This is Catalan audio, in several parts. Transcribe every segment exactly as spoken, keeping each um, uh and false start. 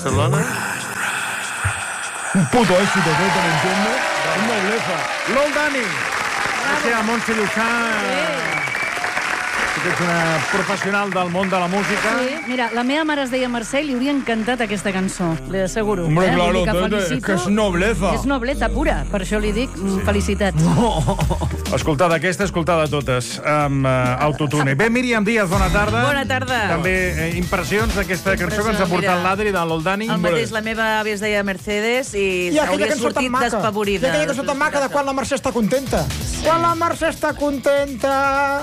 Barcelona. Un puto éxito, ¿no? ¿Te entiendo? Una nobleza. L'Old Dani. Gràcies a Montse Lluçà. Que ets una professional del món de la música. Sí, mira, la meva mare es deia Mercè i li hauria encantat aquesta cançó, li asseguro. Hombre, eh? claro, que, todo, que és nobleza. És nobleza pura, per això li dic sí. felicitats. Escoltada aquesta, escoltada totes, amb uh, autotune. Bé, Míriam Díaz, bona tarda. Bona tarda. També eh, impressions d'aquesta cançó que ens ha portat l'Adri de l'Old Dani. El mateix, la meva àvia es deia Mercedes i, I aquella hauria cançó tan sortit maca. despavorida. I aquella cançó tan maca de quan la Mercè està contenta. Quan la Mercè està contenta,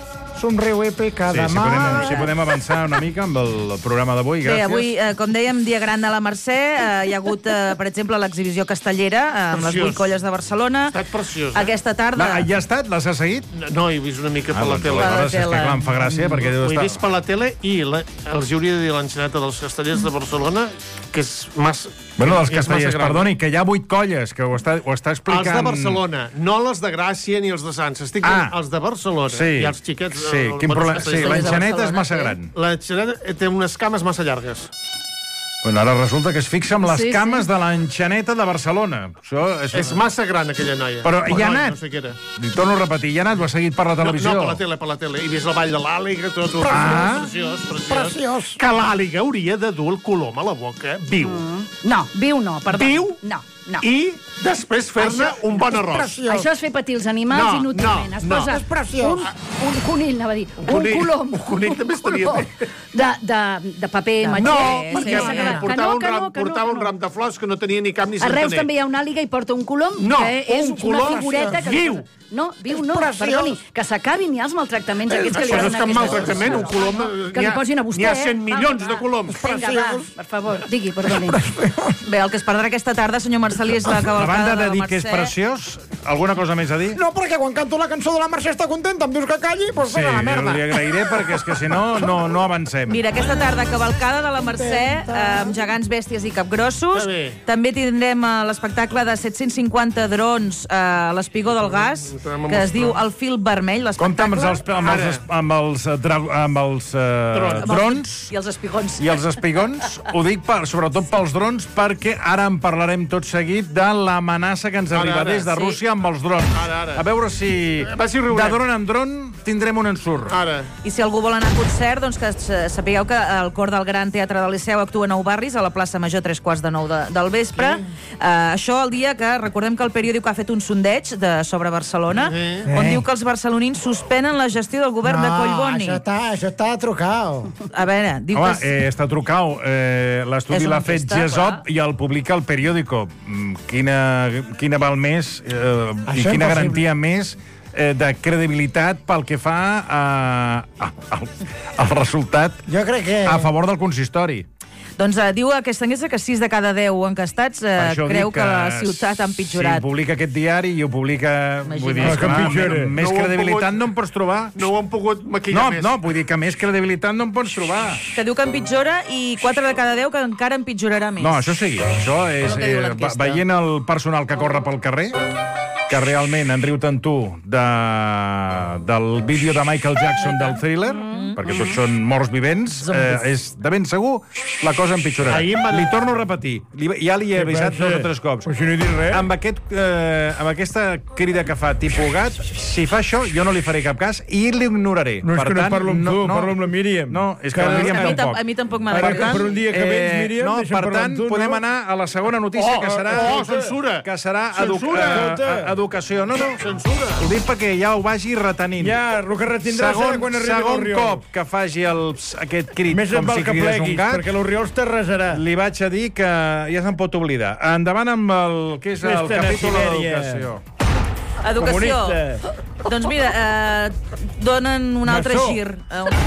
somriu i pica Sí, de si mà. podem, si podem avançar una mica amb el programa d'avui, Bé, gràcies. avui, eh, com dèiem, dia gran de la Mercè, eh, hi ha hagut, eh, per exemple, l'exhibició castellera eh, amb les Preciós. vuit colles de Barcelona. Ha estat preciós, eh? Aquesta tarda... Va, ja ha estat? Les has seguit? No, he vist una mica per Ah, la doncs, tele. aleshores és que clar, em fa gràcia, perquè deu Ho he estar... vist per la tele i la, els hauria de dir l'enxaneta dels castellers de Barcelona, que és massa... Bueno, dels és massa castellers, gran. perdoni, que hi ha vuit colles, que ho està, ho està explicant... Els de Barcelona, no les de Gràcia ni els de Sants. Estic Ah. dient els de Barcelona. Sí, I els xiquets... sí, el- quin bueno, problema... els Sí, castellers de l'enxaneta és Barcelona, massa sí. gran. L'enxaneta té unes cames massa llargues. Bueno, ara resulta que es fixa amb les Sí, sí. cames de l'enxaneta de Barcelona. Això és... És massa gran, aquella noia. Però hi ha noi, anat. No sé què era. Li torno a repetir, hi ha anat, ho ha seguit per la No, televisió. no, per la tele, per la tele. He vist el ball de l'àliga, tot. tot. Ah. Preciós, preciós. Preciós. Que l'àliga hauria de dur el colom a la boca, viu. No, viu no, perdó. Viu? No, no. I després fer-ne un bon arròs. Preciós. Això és fer patir els animals No, inútilment. no, es no. posa És preciós. un, un conill, anava a dir, un, conill. colom. Un conill també estaria colom bé. De, de, de paper matxer. No, Sí, perquè sí, sí, sí. portava, Que no, un que ram, no, que no, portava que un no. ram de flors que no tenia ni cap ni A Reus centener. també hi ha una àliga i porta un colom, No, que és un una colom figureta... Que viu. No, viu no, Preciós. perdoni, que s'acabin ja els maltractaments aquests que li Això donen és cap aquestes maltractament, un coses. colom... Que n'hi li ha- posin a vostè, N'hi ha eh? cent Va, milions va. de coloms. Vinga, va, per favor, digui, perdoni. Bé, el que es perdrà aquesta tarda, senyor Marcelí, és la A cavalcada banda de de la dir que és Mercè. preciós, alguna cosa més a dir? No, perquè quan canto la cançó de la Mercè està contenta, em dius que calli, doncs Sí, fes la li merda. agrairé perquè és que si no, no, no avancem. Mira, aquesta tarda, cavalcada de la Mercè, eh, amb gegants, bèsties i capgrossos. Que bé. També tindrem eh, l'espectacle de set-cents cinquanta drons eh, a l'Espigó del Gas, Entrem amb que els es diu drons. El fil vermell, Compte amb els, l'espectacle. amb els, amb els, eh, dra- amb els eh, Drons. drons I els espigons. i els espigons. Ho dic per, sobretot pels drons, perquè ara en parlarem tot seguit de l'amenaça que ens Ara, arriba ara, des de sí. Rússia amb els drons. Ara, ara. A veure si Va, si de riurem. dron en dron tindrem un ensurt. Ara. I si algú vol anar a concert, doncs que s- sapigueu que el cor del Gran Teatre del Liceu actua a Nou Barris, a la plaça Major, tres quarts de nou de, del vespre. Uh, això el dia que, recordem que el periòdic ha fet un sondeig de, sobre Barcelona, Sí. on Eh. diu que els barcelonins suspenen la gestió del govern de Collboni. això està, això està trucat. A veure, diu Home, que... eh, està trucat. Eh, L'estudi És una l'ha fet enquesta, Gesop clar. i el publica el periòdico. Mm, Quina, quina val més eh, i Això quina impossible. garantia més eh, de credibilitat pel que fa a, a, al, al resultat Jo crec que... a favor del consistori. Doncs uh, diu aquesta enquesta que sis de cada deu encastats Per uh, això creu dic que la ciutat ha Si empitjorat. ho publica aquest diari i ho publica... Imagina't. Vull dir, Ah, que esclar, empitjora. més, més No ho han credibilitat pogut- no en pots trobar. No ho han pogut maquillar No, més. no, vull dir que més credibilitat no en pots trobar. Que diu que empitjora i quatre de cada deu que encara empitjorarà més. No, això sí, això és... el que diu Eh, l'enquesta. veient el personal que corre pel carrer, que realment en riu tant tu de, del vídeo de Michael Jackson del Thriller, Mm. perquè tots són morts vivents, eh, és de ben segur la cosa empitjorarà. Ahir em van- Li torno a repetir, li, ja li he avisat dos o tres cops. Però si no he dit res. Amb, aquest, eh, amb aquesta crida que fa tipus gat, si fa això, jo no li faré cap cas i l'ignoraré. No és Per que no tant, parlo amb tu, parlo amb la Míriam. No, és que Que la ara- Míriam a, mi, tampoc. tam- a mi tampoc m'ha Ara de que per un dia que vens, Míriam, no, deixa'm per parlar tant, amb tu, podem no? anar a la segona notícia, Oh, que serà... oh, censura. Que serà edu Censura. eh, educació. No, no, Censura. ho dic perquè ja ho vagi retenint. Ja, el que retindrà serà Segon, quan arribi segon l'Oriol. cop que faci el, aquest crit Més em com val si que cridés un pleguis, gat, perquè l'Oriol es terresarà. li vaig a dir que ja se'n pot oblidar. Endavant amb el que és el Festa capítol na Sibèria. d'educació. Educació. Comunista. Doncs mira, eh, donen un altre Maçó. gir. Eh, un...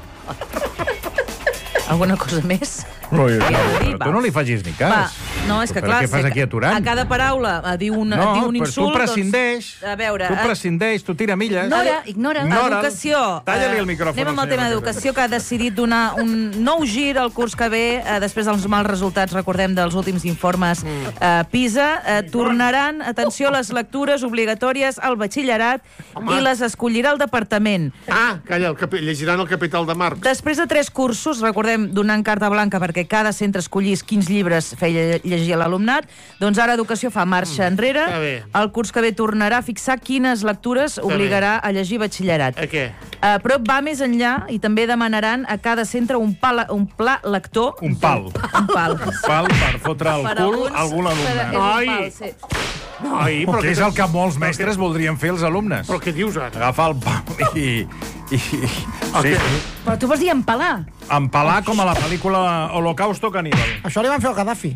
Alguna cosa més? No, jo- Què he de dir? Però tu no li facis ni cas. Va, no, és que Però clar... què fas sé aquí que aturant? A cada paraula eh, diu, un, No, diu un però insult... tu prescindeix. Doncs, a veure... Tu eh, prescindeix, tu tira milles. Ignora, ignora. Ignora. Educació. Talla-li Eh, el micròfon. Anem amb al el tema senyor d'educació, que ha decidit donar un nou gir al curs que ve, eh, després dels mals resultats, recordem, dels últims informes eh, PISA. Eh, tornaran, atenció, les lectures obligatòries al batxillerat i les escollirà el departament. Ah, calla, el capi... llegiran el Capital de Marx. Després de tres cursos, recordem, donant carta blanca perquè perquè cada centre escollís quins llibres feia llegir a l'alumnat. Doncs ara Educació fa marxa enrere. El curs que ve tornarà a fixar quines lectures obligarà a llegir batxillerat. A què? Uh, però va més enllà i també demanaran a cada centre un, pal, un pla lector. Un pal. Un pal. Un pal per fotre el Per cul alguns, a algun alumne. per- és un Ai! pal, sí. Ai, però Que és el que molts mestres voldrien fer els alumnes. Però què dius ara? Agafar el pal i... i sí, Però tu vols dir empalar? empalar com a la pel·lícula Holocausto Caníbal. Això li van fer al Gaddafi.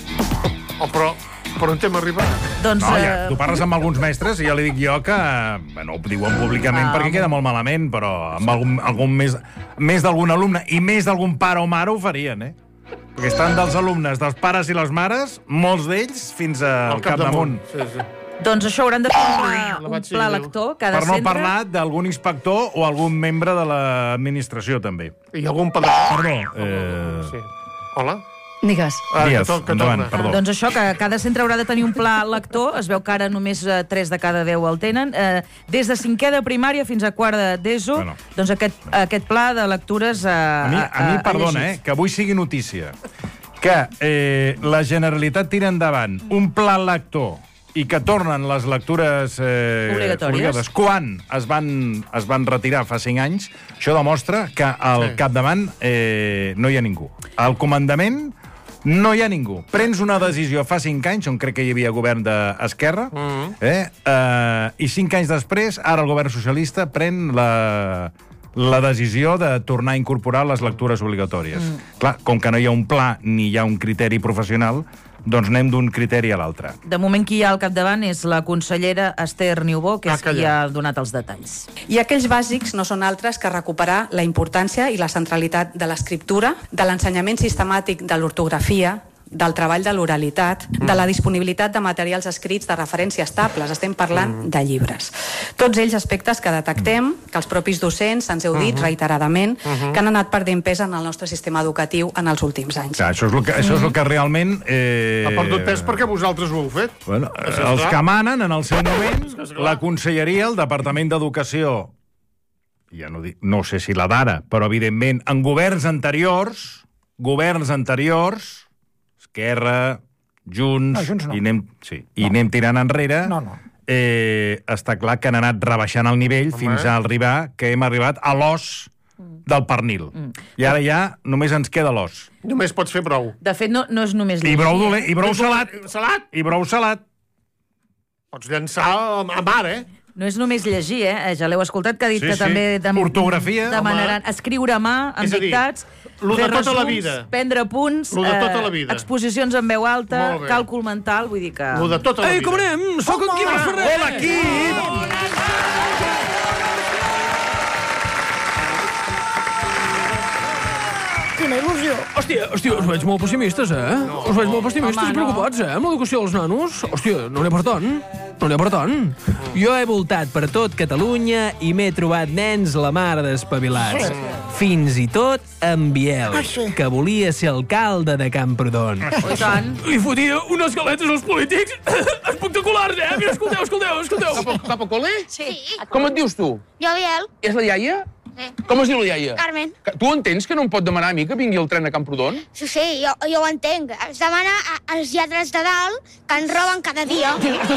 Oh, però, però on hem arribat? Doncs, No, ja, eh, tu parles amb alguns mestres i ja li dic jo que... Bueno, ho diuen públicament Ah, perquè queda molt malament, però amb algun, algun més, més d'algun alumne i més d'algun pare o mare ho farien, eh? Perquè estan dels alumnes, dels pares i les mares, molts d'ells fins al capdamunt. Sí, sí. doncs això hauran de fer un pla, la un vaig pla dir, lector, cada Per no centre. parlar d'algun inspector o algun membre de l'administració, també. I algun pedagog? Perdó. Eh... Sí. Hola? Digues. Ah, que Digues, to- que endavant, torna. perdó. Doncs això, que cada centre haurà de tenir un pla lector. Es veu que ara només eh, tres de cada deu el tenen. Eh, des de cinquè de primària fins a quart de- d'ESO, Bueno. doncs aquest, aquest pla de lectures... Eh, A mi, a mi perdona, eh, que avui sigui notícia que eh, la Generalitat tira endavant un pla lector i que tornen les lectures eh, Obligatòries. obligades quan es van, es van retirar fa cinc anys, això demostra que al Sí. capdavant eh, no hi ha ningú. Al comandament no hi ha ningú. Prens una decisió fa cinc anys, on crec que hi havia govern d'Esquerra, Mm-hmm. eh, eh, i cinc anys després, ara el govern socialista pren la, la decisió de tornar a incorporar les lectures obligatòries. Mm. Clar, com que no hi ha un pla ni hi ha un criteri professional, doncs anem d'un criteri a l'altre. De moment qui hi ha al capdavant és la consellera Esther Niubó, que Ah, és qui calla. ha donat els detalls. I aquells bàsics no són altres que recuperar la importància i la centralitat de l'escriptura, de l'ensenyament sistemàtic de l'ortografia, del treball de l'oralitat, de la disponibilitat de materials escrits de referència estables. Estem parlant de llibres. Tots ells aspectes que detectem, que els propis docents ens heu dit reiteradament, que han anat perdent pes en el nostre sistema educatiu en els últims anys. Clar, això és el que, això és el que realment... Eh, Ha perdut pes perquè vosaltres ho heu fet. Bueno, Això és els clar. que manen en el seu moment, És clar. la Conselleria, el Departament d'Educació, ja no, dic, no sé si la d'ara, però evidentment en governs anteriors, governs anteriors, Esquerra, Junts, No, Junts no. i anem, sí, i anem tirant enrere, No, no. Eh, està clar que han anat rebaixant el nivell Home. fins a arribar que hem arribat a l'os del pernil. I ara ja només ens queda l'os. Només pots fer brou. De fet, no, no és només I llegir, brou, eh? dolent, i brou salat. Salat? I brou salat. Pots llançar a mar, eh? No és només llegir, eh? Ja l'heu escoltat, que ha dit Sí, que sí. també dem Ortografia, demanaran escriure a mà, amb És a dir, dictats, lo de fer tota la resums, vida. prendre punts, Lo de tota la vida. exposicions en veu alta, Molt bé. càlcul mental, vull dir que... Lo de tota la vida. Ei, com anem? Soc en Quim Ferrer. Hola, Quim! Quina il·lusió. Hòstia, hòstia, us veig molt pessimistes, eh? No, us veig molt pessimistes home, i no. preocupats, eh? Amb l'educació dels nanos. Hòstia, no n'hi ha per tant. No n'hi ha per tant. Jo he voltat per tot Catalunya i m'he trobat nens la mar d'espavilats. Fins i tot en Biel, Ah, sí? que volia ser alcalde de Camprodon. Oh, i tant. Li fotia unes galetes als polítics espectaculars, eh? Mira, escolteu, escolteu, escolteu. Cap a col·le? Sí. Com et dius tu? Jo, Biel. És la iaia? Sí. Com es diu la iaia? Carmen. Que- Tu entens que no em pot demanar a mi que vingui el tren a Camprodon? Sí, sí, jo, jo ho entenc. Es demana a- als lladres de dalt que ens roben cada dia.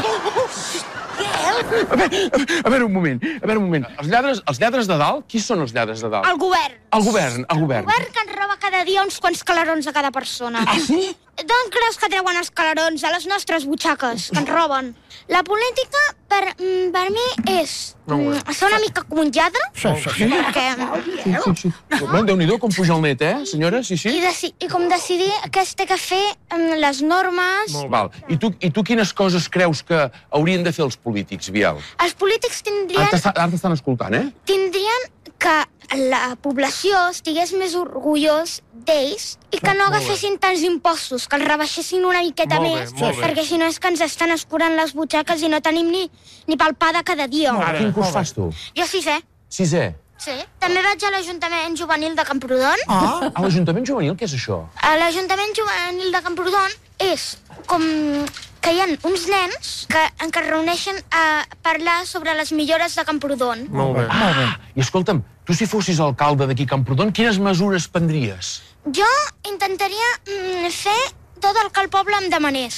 A veure, a veure un moment, a veure un moment. Els lladres, els lladres de dalt? Qui són els lladres de dalt? El govern. El govern, el El govern. govern que ens roba cada dia uns quants calarons a cada persona. Ah, sí? D'on creus que treuen els calarons? A les nostres butxaques, que ens roben. La política, per, mm, per mi, és mm, ser una mica com un lladre, Sí, sí, sí. perquè, Sí, sí. Bueno, Déu-n'hi-do, com puja el net, eh, senyora? Sí, i, sí? deci i com decidir què es té que fer amb les normes. Val. I tu, I tu quines coses creus que haurien de fer els polítics, Biel? Els polítics tindrien, Ara t'està- ara t'estan escoltant, eh? tindrien que la població estigués més orgullós d'ells i que no agafessin tants impostos, que els rebaixessin una miqueta Molt bé, més, molt bé. perquè si no és que ens estan escurant les butxaques i no tenim ni, ni pel pa de cada dia. Quin curs fas tu? Jo sisè. Sisè. Sí. També vaig a l'Ajuntament Juvenil de Camprodon. Ah, A l'Ajuntament Juvenil, què és això? A l'Ajuntament Juvenil de Camprodon és com que hi ha uns nens que, en què es reuneixen a parlar sobre les millores de Camprodon. Molt bé. I escolta'm, tu si fossis alcalde d'aquí a Camprodon, quines mesures prendries? Jo intentaria mm, fer tot el que el poble em demanés.